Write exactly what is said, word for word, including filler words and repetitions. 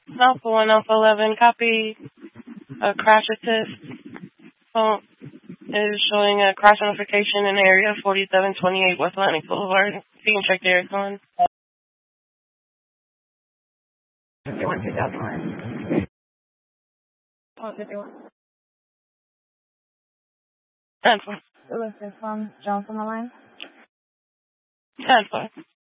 Alpha one, Alpha eleven, copy. A crash assist. Phone is showing a crash notification in area forty-seven twenty-eight West Atlantic Boulevard. If you can check the area on. fifty-one, two thousand one. Oh, fifty-one. ten four. This is from Jones on the line. ten four.